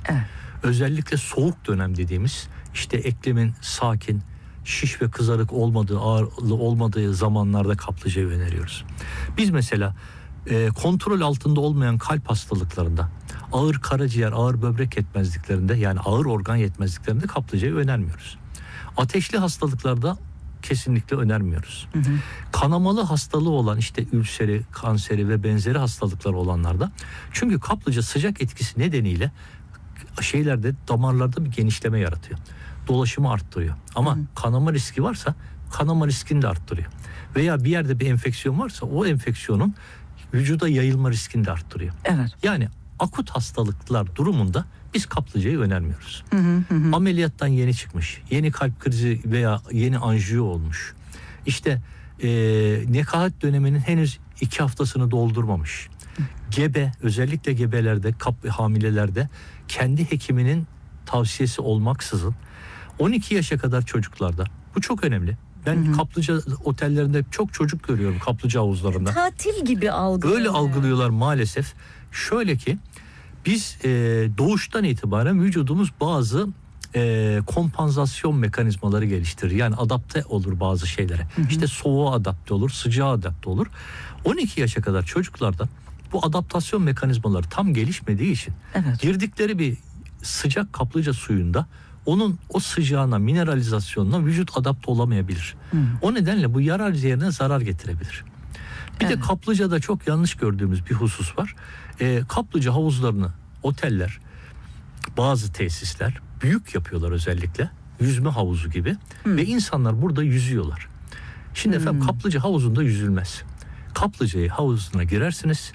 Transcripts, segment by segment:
Evet. Özellikle soğuk dönem dediğimiz işte eklemin sakin, şiş ve kızarık olmadığı, ağırlı olmadığı zamanlarda kaplıcayı öneriyoruz. Biz mesela kontrol altında olmayan kalp hastalıklarında, ağır karaciğer, ağır böbrek yetmezliklerinde, yani ağır organ yetmezliklerinde kaplıcayı önermiyoruz. Ateşli hastalıklarda kesinlikle önermiyoruz. Kanamalı hastalığı olan işte ülseri, kanseri ve benzeri hastalıklar olanlarda, çünkü kaplıca sıcak etkisi nedeniyle damarlarda bir genişleme yaratıyor. Dolaşımı arttırıyor. Ama kanama riski varsa kanama riskini de arttırıyor. Veya bir yerde bir enfeksiyon varsa o enfeksiyonun vücuda yayılma riskini de arttırıyor. Evet. Yani akut hastalıklar durumunda biz kaplıcayı önermiyoruz. Ameliyattan yeni çıkmış, yeni kalp krizi veya yeni anjiyo olmuş, İşte nekaat döneminin henüz 2 haftasını doldurmamış, gebe, özellikle gebelerde, hamilelerde kendi hekiminin tavsiyesi olmaksızın 12 yaşa kadar çocuklarda, bu çok önemli. Ben kaplıca otellerinde çok çocuk görüyorum, kaplıca havuzlarında. Tatil gibi algılıyorlar. Öyle algılıyorlar maalesef. Şöyle ki biz doğuştan itibaren vücudumuz bazı kompansasyon mekanizmaları geliştirir. Yani adapte olur bazı şeylere. İşte soğuğa adapte olur, sıcağa adapte olur. 12 yaşa kadar çocuklarda bu adaptasyon mekanizmaları tam gelişmediği için girdikleri bir sıcak kaplıca suyunda onun o sıcağına, mineralizasyonuna vücut adapte olamayabilir. O nedenle bu yarar yerine zarar getirebilir. Bir de kaplıcada çok yanlış gördüğümüz bir husus var. Kaplıca havuzlarını oteller, bazı tesisler büyük yapıyorlar, özellikle yüzme havuzu gibi ve insanlar burada yüzüyorlar. Şimdi efendim kaplıca havuzunda yüzülmez. Kaplıcayı havuzuna girersiniz.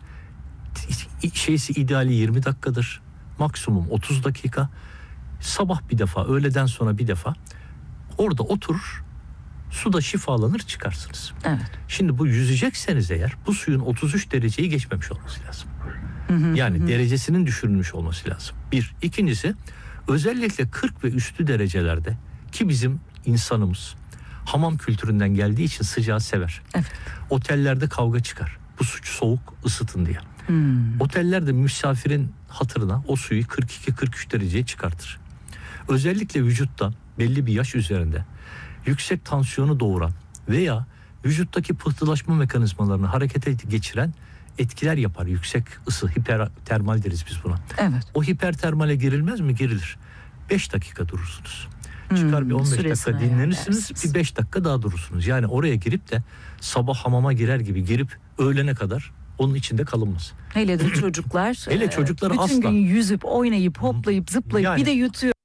İdeali 20 dakikadır. Maksimum 30 dakika. Sabah bir defa, öğleden sonra bir defa orada oturur, suda şifalanır, çıkarsınız. Evet. Şimdi bu yüzecekseniz eğer bu suyun 33 dereceyi geçmemiş olması lazım. Yani derecesinin düşürülmüş olması lazım. Bir. İkincisi, özellikle 40 ve üstü derecelerde, ki bizim insanımız hamam kültüründen geldiği için sıcağı sever. Evet. Otellerde kavga çıkar. Bu su soğuk, ısıtın diye. Otellerde misafirin hatırına o suyu 42-43 dereceye çıkartır. Özellikle vücutta belli bir yaş üzerinde yüksek tansiyonu doğuran veya vücuttaki pıhtılaşma mekanizmalarını harekete geçiren etkiler yapar. Yüksek ısı, hipertermal deriz biz buna. Evet. O hipertermale girilmez mi? Girilir. 5 dakika durursunuz. Çıkar bir 15 dakika dinlenirsiniz, bir 5 dakika daha durursunuz. Yani oraya girip de sabah hamama girer gibi girip öğlene kadar onun içinde kalınmaz. Hele de çocuklar. Hele çocuklar bütün asla. gün yüzüp, oynayıp, hoplayıp, zıplayıp Yani. bir de yutuyor.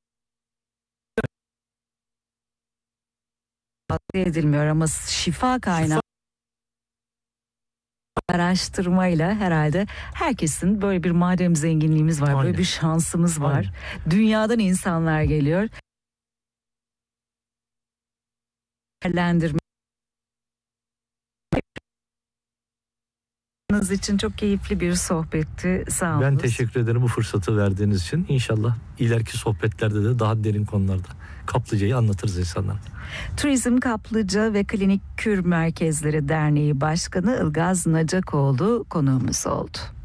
Edilmiyor ama şifa kaynağı. Araştırmayla herhalde herkesin böyle bir madem zenginliğimiz var, böyle bir şansımız var. Dünyadan insanlar geliyor. Değerlendirme için çok keyifli bir sohbetti. Sağ olun. Ben teşekkür ederim bu fırsatı verdiğiniz için. İnşallah ileriki sohbetlerde de daha derin konularda kaplıcayı anlatırız insanlara. Turizm Kaplıca ve Klinik Kür Merkezleri Derneği Başkanı Ilgaz Nacakoğlu konuğumuz oldu.